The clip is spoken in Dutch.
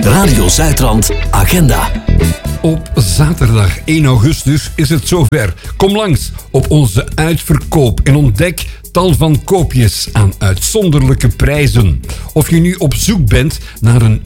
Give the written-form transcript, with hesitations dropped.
Radio Zuidrand Agenda. Op zaterdag 1 augustus is het zover. Kom langs op onze uitverkoop en ontdek tal van koopjes aan uitzonderlijke prijzen. Of je nu op zoek bent naar een